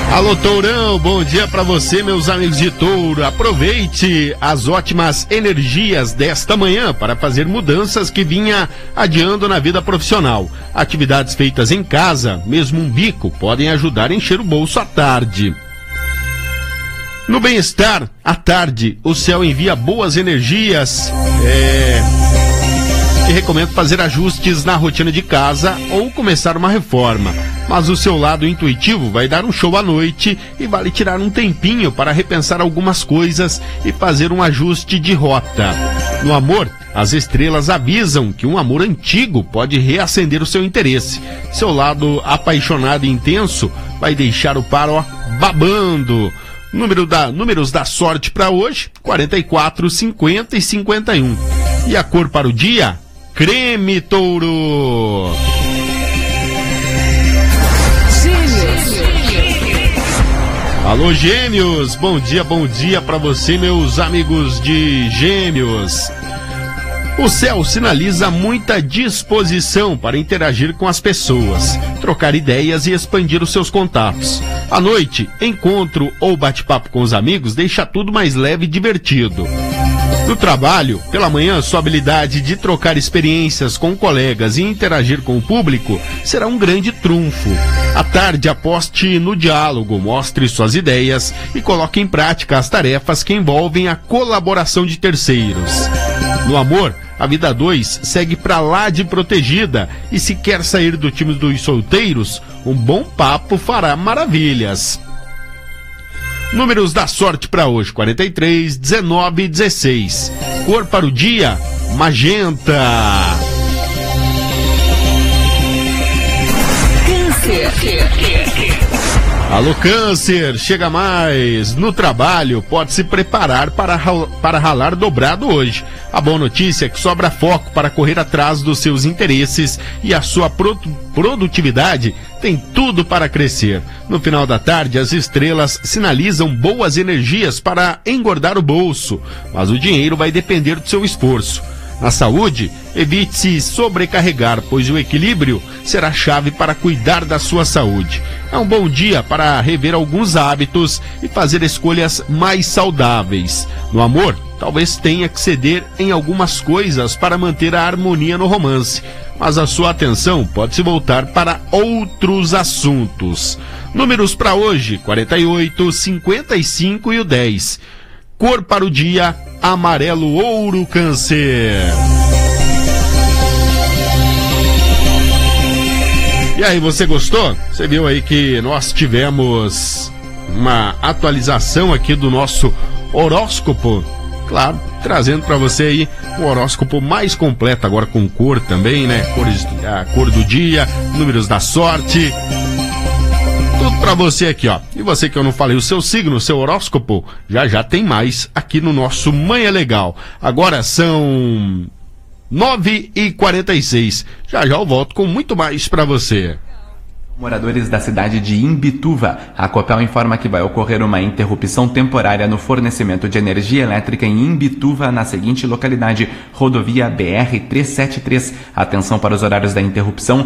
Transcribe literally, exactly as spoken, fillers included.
Alô, Tourão, bom dia para você, meus amigos de Touro. Aproveite as ótimas energias desta manhã para fazer mudanças que vinha adiando na vida profissional. Atividades feitas em casa, mesmo um bico, podem ajudar a encher o bolso à tarde. No bem-estar, à tarde, o céu envia boas energias. É... E recomendo fazer ajustes na rotina de casa ou começar uma reforma. Mas o seu lado intuitivo vai dar um show à noite e vale tirar um tempinho para repensar algumas coisas e fazer um ajuste de rota. No amor, as estrelas avisam que um amor antigo pode reacender o seu interesse. Seu lado apaixonado e intenso vai deixar o par, ó, babando. Número da, números da sorte para hoje, quarenta e quatro, cinquenta e cinquenta e um. E a cor para o dia? Creme, Touro. Alô, Gêmeos, bom dia, bom dia para você, meus amigos de Gêmeos. O céu sinaliza muita disposição para interagir com as pessoas, trocar ideias e expandir os seus contatos. À noite, encontro ou bate-papo com os amigos deixa tudo mais leve e divertido. No trabalho, pela manhã, sua habilidade de trocar experiências com colegas e interagir com o público será um grande trunfo. À tarde, aposte no diálogo, mostre suas ideias e coloque em prática as tarefas que envolvem a colaboração de terceiros. No amor, a vida dois segue pra lá de protegida e se quer sair do time dos solteiros, um bom papo fará maravilhas. Números da sorte para hoje, quarenta e três, dezenove e dezesseis. Cor para o dia, magenta. Alô, Câncer, chega mais. No trabalho, pode se preparar para, para ralar dobrado hoje. A boa notícia é que sobra foco para correr atrás dos seus interesses e a sua pro, produtividade tem tudo para crescer. No final da tarde, as estrelas sinalizam boas energias para engordar o bolso, mas o dinheiro vai depender do seu esforço. Na saúde, evite se sobrecarregar, pois o equilíbrio será chave para cuidar da sua saúde. É um bom dia para rever alguns hábitos e fazer escolhas mais saudáveis. No amor, talvez tenha que ceder em algumas coisas para manter a harmonia no romance, mas a sua atenção pode se voltar para outros assuntos. Números para hoje, quarenta e oito, cinquenta e cinco e o dez. Cor para o dia, amarelo ouro, Câncer. E aí, você gostou? Você viu aí que nós tivemos uma atualização aqui do nosso horóscopo, claro, trazendo para você aí um horóscopo mais completo, agora com cor também, né? Cores, a cor do dia, números da sorte, tudo pra você aqui, ó. E você que eu não falei o seu signo, o seu horóscopo, já já tem mais aqui no nosso Manhã Legal. Agora são nove e quarenta e seis. Já já eu volto com muito mais pra você. Moradores da cidade de Imbituva, a Copel informa que vai ocorrer uma interrupção temporária no fornecimento de energia elétrica em Imbituva, na seguinte localidade: rodovia B R trezentos e setenta e três. Atenção para os horários da interrupção: